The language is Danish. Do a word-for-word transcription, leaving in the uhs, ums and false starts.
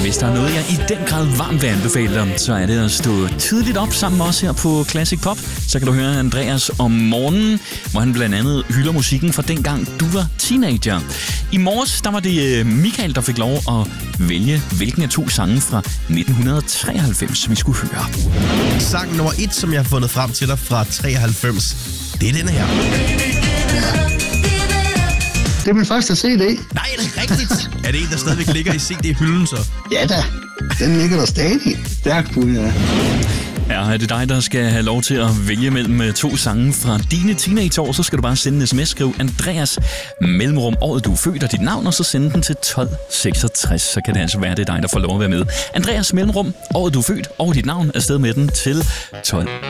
Hvis der er noget, jeg i den grad varmt vil anbefale dig, så er det at stå tidligt op sammen med os her på Classic Pop. Så kan du høre Andreas om morgenen, hvor han blandt andet hylder musikken fra dengang du var teenager. I morges, der var det Michael, der fik lov at vælge, hvilken af to sange fra nitten treoghalvfems, vi skulle høre. Sang nummer et, som jeg har fundet frem til dig fra treoghalvfems, det er denne her. Det er min første C D. Nej, er det rigtigt? Er det en, der stadigvæk ligger i C D-hylden så? Ja da, den ligger der stadig. Stærkt på, ja. Ja, er det dig, der skal have lov til at vælge mellem to sange fra dine teenageår, så skal du bare sende en sms, skriv Andreas mellemrum året du er født og dit navn, og så sende den til tolv seksogtres. Så kan det altså være, det er dig, der får lov at være med. Andreas mellemrum året du er født og dit navn, afsted med den til tolv